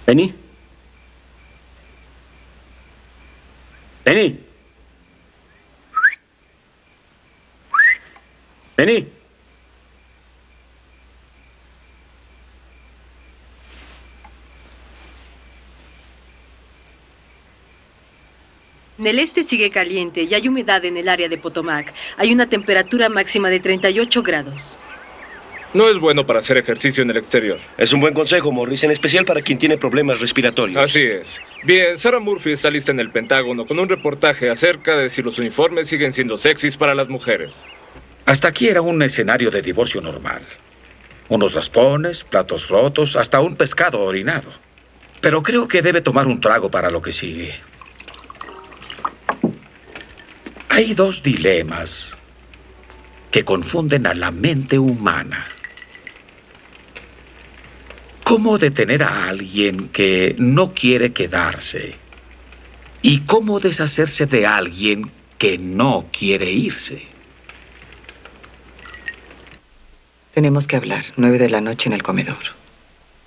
Penny. Penny. Penny. En el este sigue caliente y hay humedad en el área de Potomac. Hay una temperatura máxima de 38 grados. No es bueno para hacer ejercicio en el exterior. Es un buen consejo, Morris, en especial para quien tiene problemas respiratorios. Así es. Bien, Sarah Murphy está lista en el Pentágono con un reportaje acerca de si los uniformes siguen siendo sexys para las mujeres. Hasta aquí era un escenario de divorcio normal. Unos raspones, platos rotos, hasta un pescado orinado. Pero creo que debe tomar un trago para lo que sigue. Hay dos dilemas que confunden a la mente humana. ¿Cómo detener a alguien que no quiere quedarse? ¿Y cómo deshacerse de alguien que no quiere irse? Tenemos que hablar. 9 de la noche en el comedor.